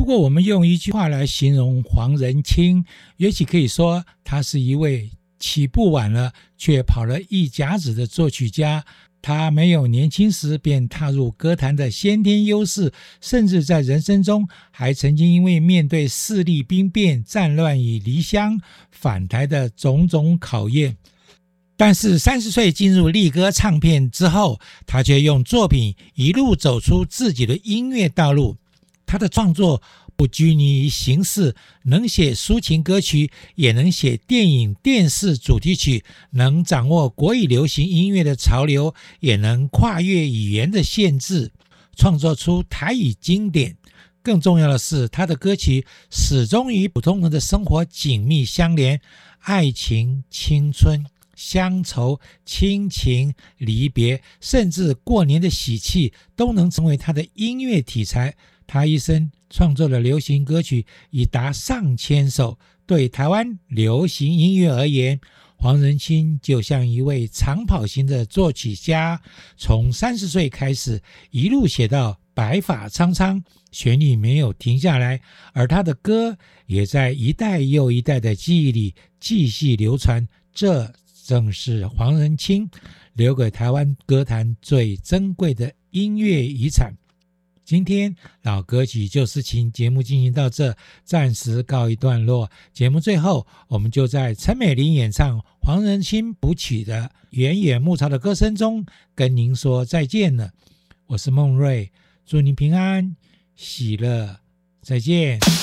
如果我们用一句话来形容黄仁清，也许可以说他是一位起步晚了却跑了一甲子的作曲家。他没有年轻时便踏入歌坛的先天优势，甚至在人生中还曾经因为面对势力兵变、战乱与离乡返台的种种考验，但是30岁进入力歌唱片之后，他却用作品一路走出自己的音乐道路。他的创作不拘泥于形式，能写抒情歌曲，也能写电影、电视主题曲，能掌握国语流行音乐的潮流，也能跨越语言的限制，创作出台语经典。更重要的是，他的歌曲始终与普通人的生活紧密相连，爱情、青春、乡愁、亲情、离别，甚至过年的喜气，都能成为他的音乐题材。他一生创作的流行歌曲已达上千首，对台湾流行音乐而言，黄仁清就像一位长跑型的作曲家，从30岁开始，一路写到白发苍苍，旋律没有停下来，而他的歌也在一代又一代的记忆里继续流传。这正是黄仁清留给台湾歌坛最珍贵的音乐遗产。今天老歌曲旧事情节目进行到这，暂时告一段落。节目最后，我们就在陈美玲演唱黄仁清谱曲的《远远牧巢》的歌声中跟您说再见了。我是孟瑞，祝您平安喜乐，再见。